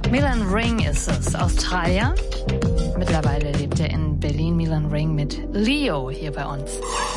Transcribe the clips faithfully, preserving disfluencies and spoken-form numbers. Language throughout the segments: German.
Milan Ring ist es, Australier. Mittlerweile lebt er in Berlin. Milan Ring mit Leo hier bei uns.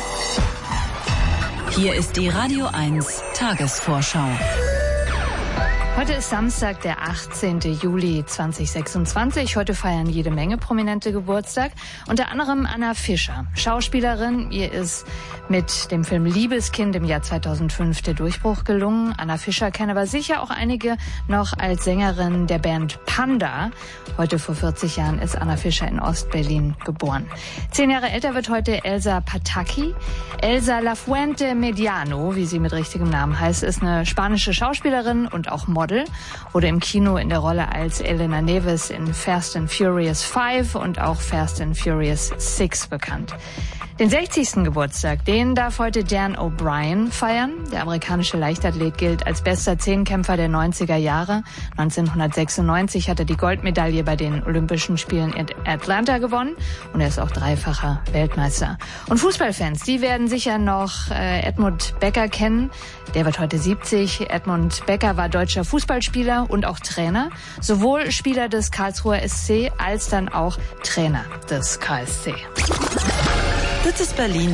Hier ist die Radio eins Tagesvorschau. Heute ist Samstag, der achtzehnten Juli zweitausendsechsundzwanzig. Heute feiern jede Menge Prominente Geburtstag. Unter anderem Anna Fischer, Schauspielerin. Ihr ist mit dem Film Liebeskind im Jahr zweitausendfünf der Durchbruch gelungen. Anna Fischer kennen aber sicher auch einige noch als Sängerin der Band Panda. Heute vor vierzig Jahren ist Anna Fischer in Ostberlin geboren. Zehn Jahre älter wird heute Elsa Pataky. Elsa Lafuente Mediano, wie sie mit richtigem Namen heißt, ist eine spanische Schauspielerin und auch Model. Wurde im Kino in der Rolle als Elena Neves in Fast and Furious fünf und auch Fast and Furious sechs bekannt. Den sechzigsten Geburtstag, den darf heute Dan O'Brien feiern. Der amerikanische Leichtathlet gilt als bester Zehnkämpfer der neunziger Jahre. neunzehnhundertsechsundneunzig hat er die Goldmedaille bei den Olympischen Spielen in Atlanta gewonnen und er ist auch dreifacher Weltmeister. Und Fußballfans, die werden sicher noch äh, Edmund Becker kennen. Der wird heute siebzig. Edmund Becker war deutscher Fußballspieler und auch Trainer. Sowohl Spieler des Karlsruher S C als dann auch Trainer des K S C. Das ist Berlin.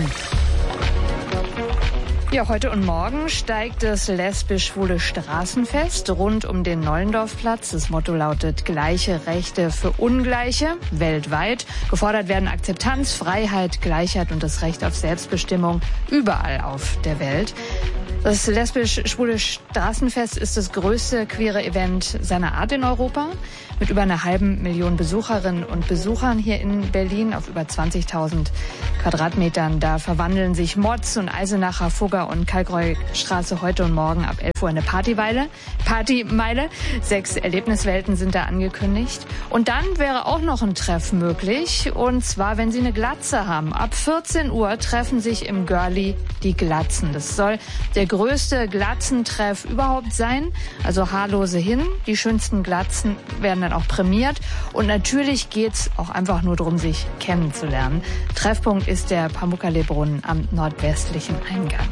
Ja, heute und morgen steigt das lesbisch-schwule Straßenfest rund um den Nollendorfplatz. Das Motto lautet Gleiche Rechte für Ungleiche weltweit. Gefordert werden Akzeptanz, Freiheit, Gleichheit und das Recht auf Selbstbestimmung überall auf der Welt. Das lesbisch-schwule Straßenfest ist das größte queere Event seiner Art in Europa. Mit über einer halben Million Besucherinnen und Besuchern hier in Berlin auf über zwanzigtausend Quadratmetern. Da verwandeln sich Motz und Eisenacher, Fugger und Kalkreustraße heute und morgen ab elf Uhr in eine Partyweile. Partymeile. Sechs Erlebniswelten sind da angekündigt. Und dann wäre auch noch ein Treff möglich. Und zwar, wenn Sie eine Glatze haben. Ab vierzehn Uhr treffen sich im Girlie die Glatzen. Das soll der größte Glatzentreff überhaupt sein. Also haarlose hin. Die schönsten Glatzen werden dann auch prämiert. Und natürlich geht's auch einfach nur darum, sich kennenzulernen. Treffpunkt ist der Pamukkale-Brunnen am nordwestlichen Eingang.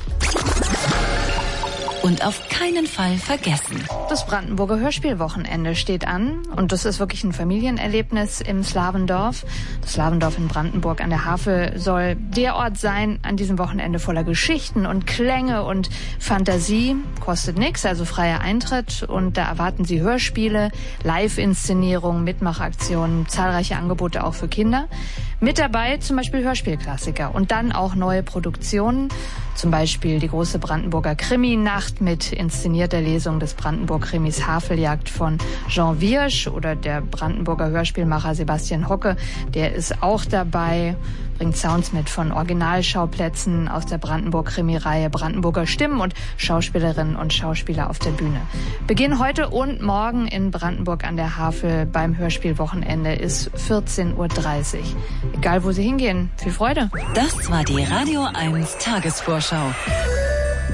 Und auf keinen Fall vergessen. Das Brandenburger Hörspielwochenende steht an und das ist wirklich ein Familienerlebnis im Slavendorf. Das Slavendorf in Brandenburg an der Havel soll der Ort sein an diesem Wochenende voller Geschichten und Klänge und Fantasie. Kostet nichts, also freier Eintritt und da erwarten Sie Hörspiele, Live-Inszenierungen, Mitmachaktionen, zahlreiche Angebote auch für Kinder. Mit dabei zum Beispiel Hörspielklassiker und dann auch neue Produktionen, zum Beispiel die große Brandenburger Krimi-Nacht mit inszenierter Lesung des Brandenburg-Krimis Haveljagd von Jean Wiersch oder der Brandenburger Hörspielmacher Sebastian Hocke, der ist auch dabei, bringt Sounds mit von Originalschauplätzen aus der Brandenburg-Krimi-Reihe, Brandenburger Stimmen und Schauspielerinnen und Schauspieler auf der Bühne. Beginn heute und morgen in Brandenburg an der Havel beim Hörspielwochenende ist vierzehn Uhr dreißig. Egal wo Sie hingehen, viel Freude. Das war die Radio eins Tagesvorschau.